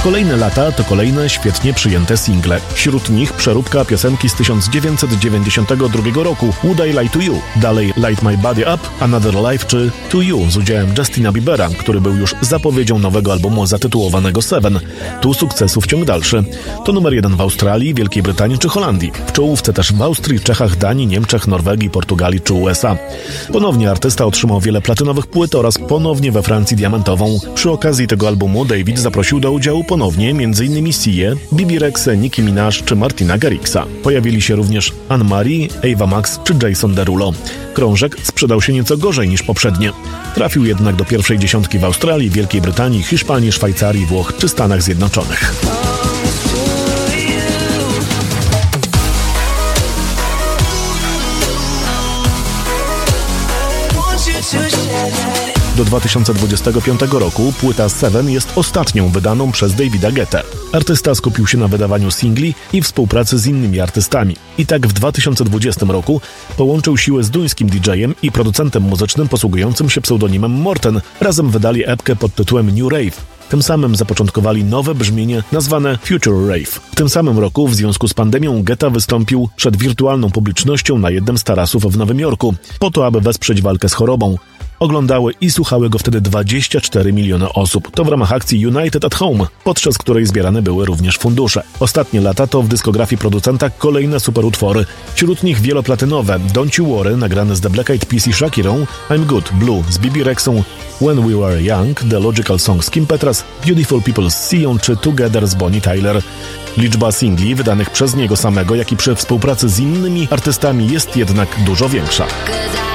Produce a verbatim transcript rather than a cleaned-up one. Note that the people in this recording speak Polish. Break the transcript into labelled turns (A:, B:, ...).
A: Kolejne lata to kolejne świetnie przyjęte single. Wśród nich przeróbka piosenki z tysiąc dziewięćset dziewięćdziesiątego drugiego roku Would I Lie to You, dalej Light My Body Up, Another Life czy To You z udziałem Justina Biebera, który był już zapowiedzią nowego albumu zatytułowanego Seven. Tu sukcesów ciąg dalszy. To numer jeden w Australii, Wielkiej Brytanii czy Holandii. W czołówce też w Austrii, Czechach, Danii, Niemczech, Norwegii, Portugalii czy U S A. Ponownie artysta otrzymał wiele platynowych płyt oraz ponownie we Francji diamentową. Przy okazji tego albumu David zaprosił do udziału ponownie m.in. Się, Bibi Rexę, Nicki Minaj czy Martina Garrixa. Pojawili się również Anne-Marie, Ava Max czy Jason Derulo. Krążek sprzedał się nieco gorzej niż poprzednie. Trafił jednak do pierwszej dziesiątki w Australii, Wielkiej Brytanii, Hiszpanii, Szwajcarii, Włoch czy Stanach Zjednoczonych. Do dwa tysiące dwudziestego piątego roku płyta Seven jest ostatnią wydaną przez Davida Guettę. Artysta skupił się na wydawaniu singli i współpracy z innymi artystami. I tak w dwa tysiące dwudziestym roku połączył siły z duńskim didżejem i producentem muzycznym posługującym się pseudonimem Morten. Razem wydali epkę pod tytułem New Rave. Tym samym zapoczątkowali nowe brzmienie nazwane Future Rave. W tym samym roku w związku z pandemią Guetta wystąpił przed wirtualną publicznością na jednym z tarasów w Nowym Jorku, po to aby wesprzeć walkę z chorobą. Oglądały i słuchały go wtedy dwadzieścia cztery miliony osób. To w ramach akcji United at Home, podczas której zbierane były również fundusze. Ostatnie lata to w dyskografii producenta kolejne superutwory. Wśród nich wieloplatynowe Don't You Worry, nagrane z The Black Eyed Peas i Shakirą, I'm Good, Blue z Bibi Rexą, When We Were Young, The Logical Song z Kim Petras, Beautiful People z Sion czy Together z Bonnie Tyler. Liczba singli wydanych przez niego samego, jak i przy współpracy z innymi artystami jest jednak dużo większa.